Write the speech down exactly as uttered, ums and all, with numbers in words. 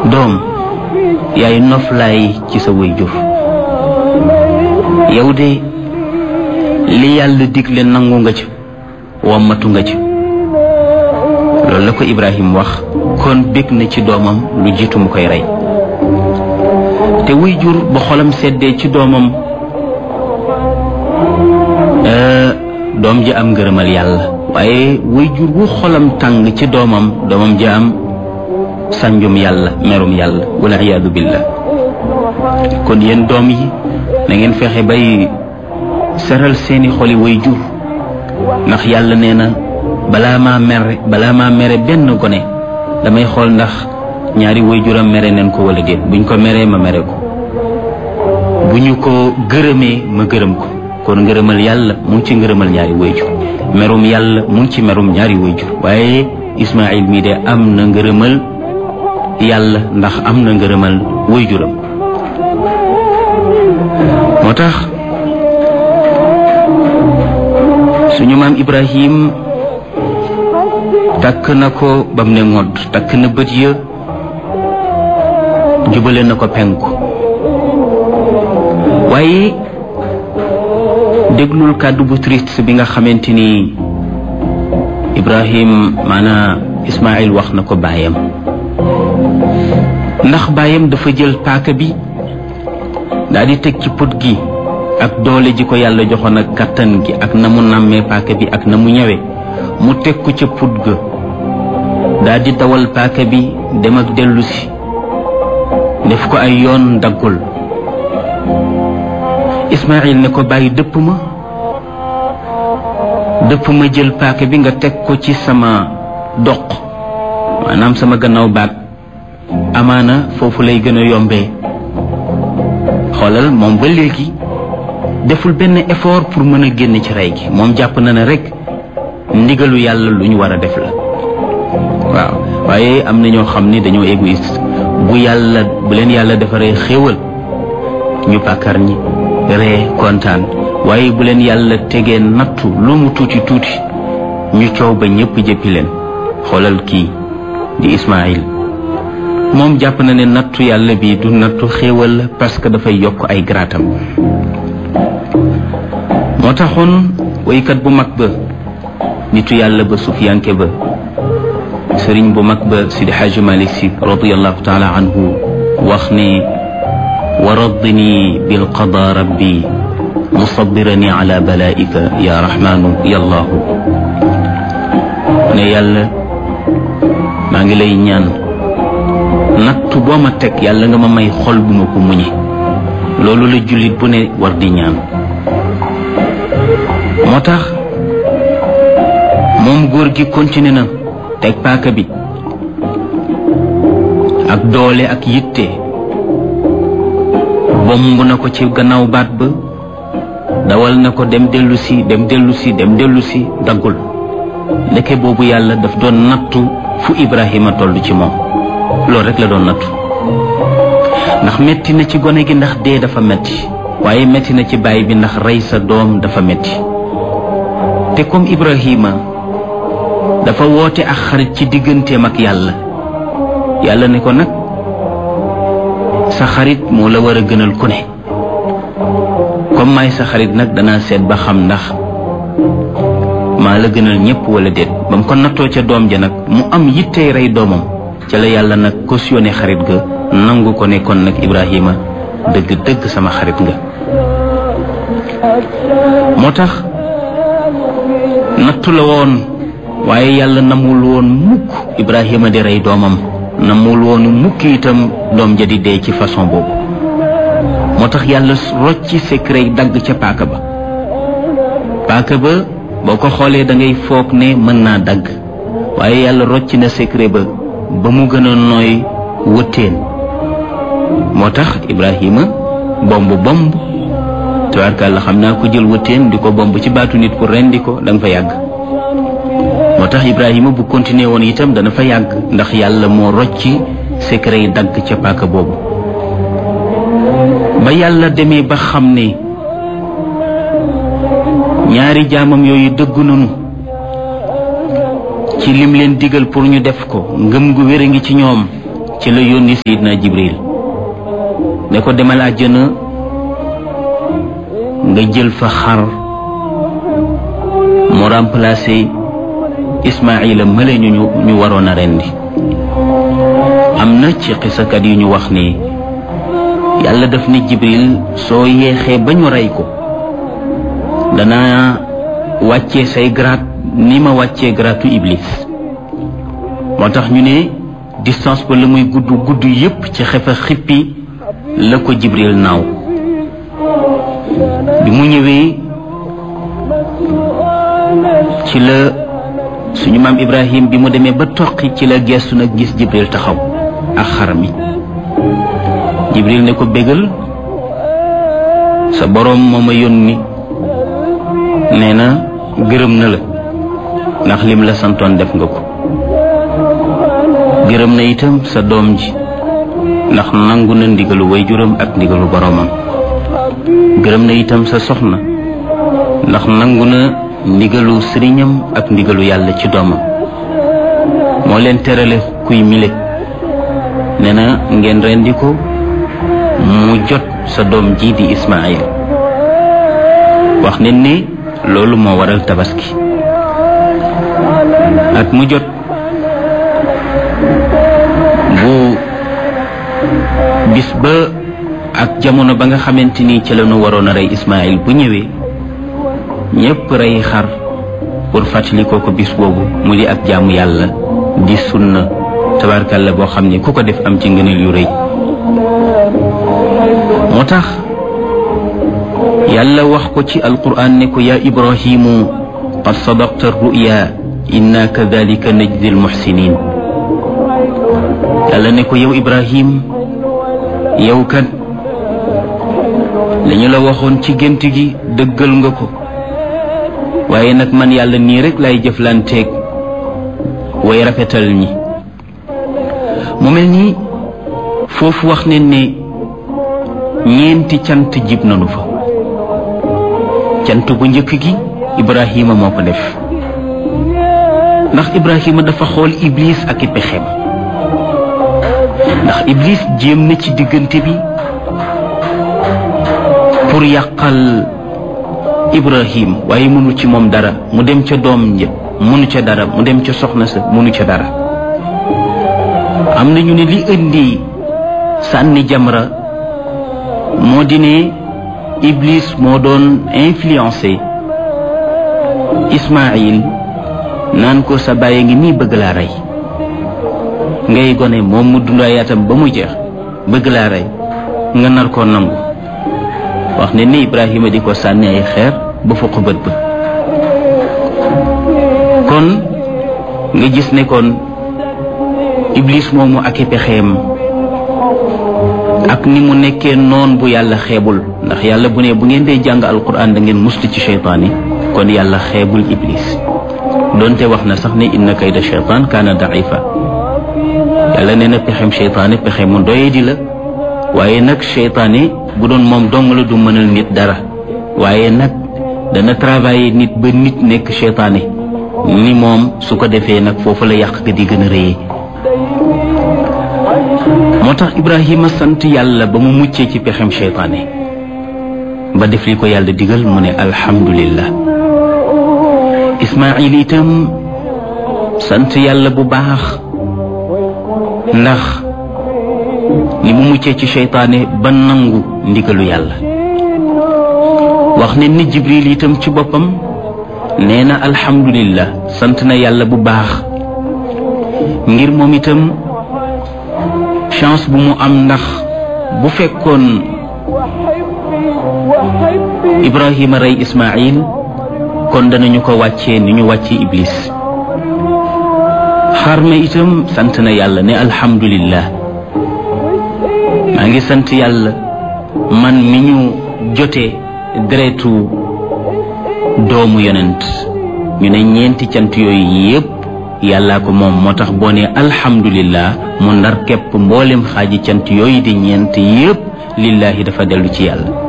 doom yaay noflaay ci sa waajur yow de li yàlla digle nangu nga ci wammatu nga ci loolu la ko Ibrahim wax kon bég na ci doomam lu jiitu mu koy rey te waajur ba xolam seddee ci doomam doom ji am ngërëmal yàlla waaye waajur wu xolam tàng ci doomam doomam ji am sanjum yàlla merum yàlla wala iyaadu billah kon yéen doom yi na ngeen fexe bay seral seeni xoli waajur ndax yàlla nee na balaa maa mere balaa maa mere benn gone damay xool ndax ñaari waajuram mere neen ko wala déet buñ ko meree ma mere ko bu ñu ko gërëmee ma gërëm ko kon ngërëmal yàlla mu ngi ci ngërëmal ñaari waajur merum yàlla mu ngi ci merum ñaari waajur waaye Ismaïl mii de am na ngërëmal yàlla ndax am na ngërëmal waajuram moo tax suñu maam Ibrahim takk na ko bam ne ngodd takk na bët ya jubale na ko penku waaye déglul kàddu bu triste bi nga xamante ni Ibrahim maanaam Ismaïl wax na ko baayam ndax baayam dafa jël paaka bi daal di teg ci put gi ak doole ji ko yàlla joxoon ak kàttan gi ak na mu nàmmee paaka bi ak na mu ñëwee mu teg ko ca put ga daal di dawal paaka bi dem ak dellu si def ko ay yoon daggul Ismaïl ne ko bàyyi dëpp ma dëpp ma jël paaka bi nga teg ko ci sama doq maanaam sama gannaaw baat amaana foofu lay gën a yombee xoolal moom ba léegi deful benn effort pour mën a génn ci rey gi moom jàpp na ne rek ndigalu yàlla lu ñu war a def la waaw waaye am na ñoo xam ni dañoo égoïste bu yàlla bu leen yàlla defaree xéewal ñu pàkkar ñi ree kontaan waaye bu leen yàlla tegee nattu lu mu tuuti tuuti ñu coow ba ñëpp jëppi leen xoolal kii di Ismaïl moom jàpp na ne nattu yàlla bi du nattu xéewal la parce que dafay yokk ay garaatam moo taxoon woykat bu mag ba nitu yàlla ba sufiyanke ba sëriñ bu mag ba Sidi Hadji Malick Sy radiyallahu taala anhu wax ne wa raddini bil qada rabbi musabbirani ala balaika ya rahmanu ya allahu ne yàlla maa ngi lay ñaan nattu boo ma teg yàlla nga ma may xol bu ma ko muñe loolu la jullit bu ne war di ñaan moo tax moom góor gi continué na teg paaka bi ak doole ak yitte bomb na ko ci gannaaw baat ba dawal na ko dem dellu si dem dellu si dem dellu si daggul ndeke boobu yàlla daf doon nattu fu Ibrahima toll ci moom loolu rek la doon nattu ndax metti na ci gone gi ndax dee dafa metti waaye metti na ci baay bi ndax rey sa doom dafa metti te comme Ibrahima dafa woote ak xarit ci digganteem ak yàlla yàlla ne ko nag sa xarit moo la war a gënal ku ne comme maay sa xarit nag danaa seet ba xam ndax maa la gënal ñëpp wala déet ba mu ko nattoo ca doom ja nag mu am yittey rey doomam ca la yàlla nag cautionné xarit ga nangu ko ne kon nag Ibrahima dëgg dëgg sama xarit nga moo tax nattu la woon waaye yàlla namul woon mukk Ibrahima di rey doomam namul woon mukk itam doom ja di dee ci façon boobu moo tax yàlla rocci secret dagg ca paaka ba paaka ba boo ko xoolee da ngay foog ne mën naa dagg waaye yàlla rocci na secret ba ba mu gën a nooy wëttéen moo tax Ibrahima bomb bomb tabarkàlla xam naa ko jël wëttéen di ko bomb ci baatu nit pour rendi ko da nga fa yàgg moo tax Ibrahima bu continuer woon itam dana fa yàgg ndax yàlla moo rocci secret yi dagg ca paaka boobu ba yàlla demee ba xam ne ñaari jaamam yooyu dëggu nañu ci lim leen digal pour ñu def ko ngëm gu wér a ngi ci ñoom ci la yónni Seydina Jibril ne ko demal àjjana nga jël fa xar mu remplacer Ismaïla mële ñu ñu waroon a rendi am na ci xisakat yu ñu wax ni yàlla daf ne Jibril soo yeexee ba ñu rey ko dana wàccee say grade ni ma wàccee gratu Iblis moo tax ñu ne distance ba la muy gudd gudd yépp ci xefa xippi la ko Jibril naaw bi mu ñëwee ci la suñu maam Ibrahim bi mu demee ba toqi ci la gestu nag gis Jibril taxaw ak xar mi Jibril ne ko bégal sa boroom moo ma yónni nee na gërëm na la ndax lim la santoon def nga ko gërëm na itam sa doom ji ndax nangu na ndigalu waajuram ak ndigalu boroomam gërëm na itam sa soxna ndax nangu na ndigalu sëriñam ak ndigalu yàlla ci doomam moo leen terale kuy mile nee na ngeen rendi ko mu jot sa doom ji di Ismaïl wax ne ni loolu moo waral tabaski at mu jot bu bis ba ak jamono ba nga xamante ni ci la ñu waroon a rey Ismaïl bu ñëwee ñépp rey xar pour fàttali ko ko bis boobu mu di ak jaamu yàlla di sunna tabarkalla boo xam ne ku ko def am ci ngëneel yu rëy moo tax yàlla wax ko ci alquran ne ko yaa ibrahimu qad sadaqta ruya inna kadhalika najzi almuhsinin yàlla ne ko yow Ibrahim yow kat li ñu la waxoon ci gént gi dëggal nga ko waaye nag man yàlla nii rek lay jëflanteeg way rafetal ñi mu mel ni foofu wax ne ne ñeenti cant jib nanu fa cant bu njëkk gi Ibrahima moo ko def ndax Ibrahima dafa xool Iblis ak i pexeem ndax Iblis jéem na ci diggante bi pour yàqal Ibrahim waaye mënu ci moom dara mu dem ca doom ja mënu ca dara mu dem ca soxna sa mënu ca dara am na ñu ne li indi sànni jamra moo di ne Iblis moo doon influencé Ismaïl naan ko sa bàyyi ngi nii bëgg laa rey ngay gone moom mu dund ay atam ba mu jeex bëgg laa rey nga nar koo nangu wax ne ni Ibrahima di ko sànni ay xeer ba fa ko bët ba kon nga gis ne kon Iblis moomu ak i pexeem ak ni mu nekkee noon bu yàlla xeebul ndax yàlla bu ne bu ngeen dee jàng alquran da ngeen mustu ci cheytaan yi kon yàlla xeebul Iblis doonte wax na sax ne inna kayda cheytaan kaana daifa yàlla nee na pexem cheytaane pexe mu doye di la waaye nag cheytaane bu doon moom dong la du mënal nit dara waaye nag dana travailler nit ba nit nekk cheytaane ni moom su ko defee nag foofu la yàq ga di gën a rëyee moo tax Ibrahima sant yàlla ba mu muccee ci pexem cheytaane ba def li ko yàlla digal mu ne alhamdulillah Ismaïl itam sant yàlla bu baax ndax ni mu muccee ci cheytaane ba nangu ndigalu yàlla wax ne ni Jibril itam ci boppam nee na alhamdulillah sant na yàlla bu baax ngir moom itam chance bu mu am ndax bu fekkoon Ibrahima rey Ismaïl kon danañu ko wàccee ni ñu wàccee Iblis xar ma itam sant na yàlla ne alhamdulillah maa ngi sant yàlla man mi ñu jotee deretu doomu yonent ñu ne ñeenti cant yooyu yépp yàllaa ko moom moo tax boo ne alhamdulillah mu ndar képp mboolem xaaji cant yooyu di ñeent yépp lillaahi dafa dellu ci yàlla